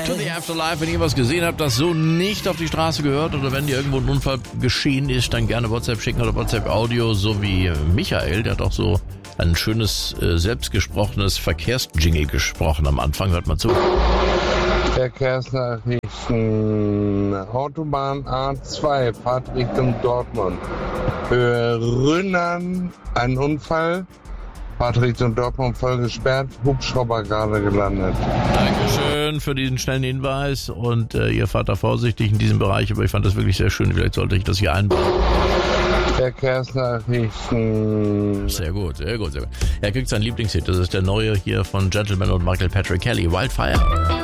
To the Afterlife, wenn ihr was gesehen habt, das so nicht auf die Straße gehört oder wenn dir irgendwo ein Unfall geschehen ist, dann gerne WhatsApp schicken oder WhatsApp-Audio, so wie Michael, der hat auch so ein schönes, selbstgesprochenes Verkehrsjingle gesprochen am Anfang. Hört mal zu. Verkehrsnachrichten, Autobahn A2, Fahrt Richtung Dortmund. Höhe Rünnern, ein Unfall, Fahrt Richtung Dortmund voll gesperrt, Hubschrauber gerade gelandet. Dankeschön für diesen schnellen Hinweis und ihr fahrt da vorsichtig in diesem Bereich, aber ich fand das wirklich sehr schön. Vielleicht sollte ich das hier einbauen. Verkehrsnachrichten. Sehr gut, sehr gut, sehr gut. Er kriegt seinen Lieblingshit, das ist der neue hier von Gentleman und Michael Patrick Kelly, Wildfire.